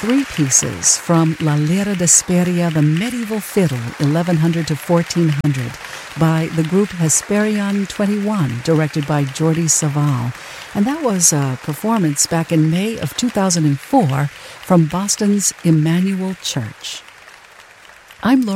three pieces from La Lira d'Hesperia, the medieval fiddle, 1100 to 1400, by the group Hesperion 21, directed by Jordi Savall. And that was a performance back in May of 2004 from Boston's Emmanuel Church. I'm Laura